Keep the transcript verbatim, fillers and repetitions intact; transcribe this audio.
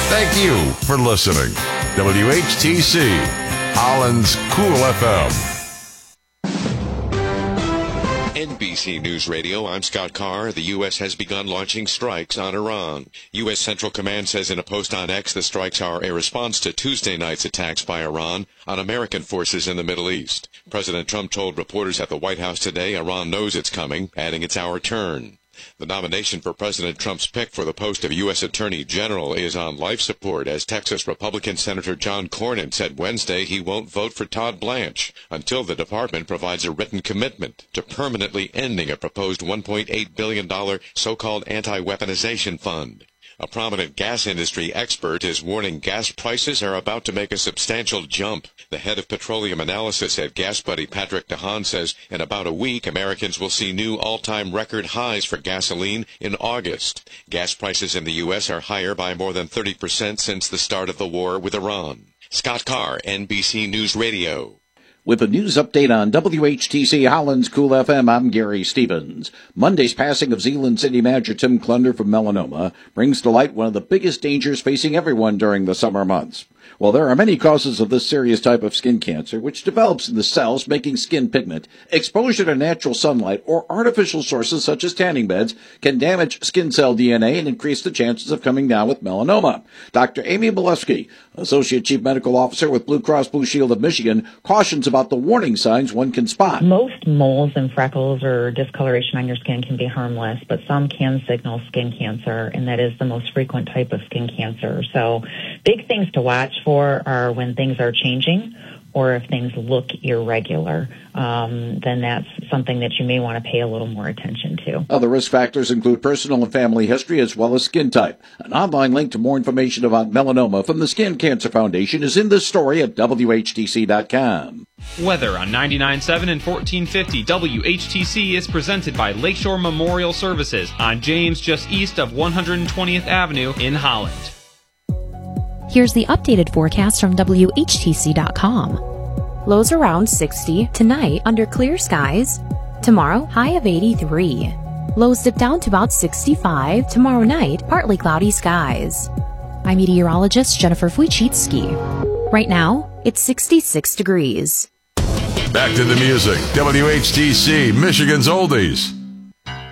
Thank you for listening. W H T C, Holland's Cool F M. N B C News Radio, I'm Scott Carr. The U S has begun launching strikes on Iran. U S Central Command says in a post on X the strikes are a response to Tuesday night's attacks by Iran on American forces in the Middle East. President Trump told reporters at the White House today Iran knows it's coming, adding it's our turn. The nomination for President Trump's pick for the post of U S Attorney General is on life support, as Texas Republican Senator John Cornyn said Wednesday he won't vote for Todd Blanche until the department provides a written commitment to permanently ending a proposed one point eight billion dollars so-called anti-weaponization fund. A prominent gas industry expert is warning gas prices are about to make a substantial jump. The head of petroleum analysis at GasBuddy, Patrick DeHaan, says in about a week, Americans will see new all-time record highs for gasoline in August. Gas prices in the U S are higher by more than thirty percent since the start of the war with Iran. Scott Carr, N B C News Radio. With a news update on W H T C Holland's Cool F M, I'm Gary Stevens. Monday's passing of Zeeland City Manager Tim Klunder from melanoma brings to light one of the biggest dangers facing everyone during the summer months. Well, there are many causes of this serious type of skin cancer, which develops in the cells making skin pigment. Exposure to natural sunlight or artificial sources such as tanning beds can damage skin cell D N A and increase the chances of coming down with melanoma. Doctor Amy Bolewski, Associate Chief Medical Officer with Blue Cross Blue Shield of Michigan, cautions about the warning signs one can spot. Most moles and freckles or discoloration on your skin can be harmless, but some can signal skin cancer, and that is the most frequent type of skin cancer. So big things to watch for are when things are changing or if things look irregular. Um, then that's something that you may want to pay a little more attention to. Other risk factors include personal and family history as well as skin type. An online link to more information about melanoma from the Skin Cancer Foundation is in this story at W H T C dot com. Weather on ninety-nine point seven and fourteen fifty W H T C is presented by Lakeshore Memorial Services on James, just east of one hundred twentieth Avenue in Holland. Here's the updated forecast from W H T C dot com. Lows around sixty. Tonight, under clear skies. Tomorrow, high of eighty-three. Lows dip down to about sixty-five. Tomorrow night, partly cloudy skies. I'm meteorologist Jennifer Wojcicki. Right now, it's sixty-six degrees. Back to the music. W H T C, Michigan's Oldies.